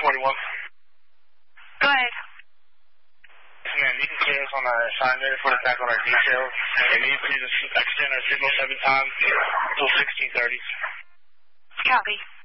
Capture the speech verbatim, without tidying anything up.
forty-one. Go ahead. Yes, ma'am. You can clear us on our assignment for the back on our details. And you please extend our signal seven times until sixteen thirty. Copy.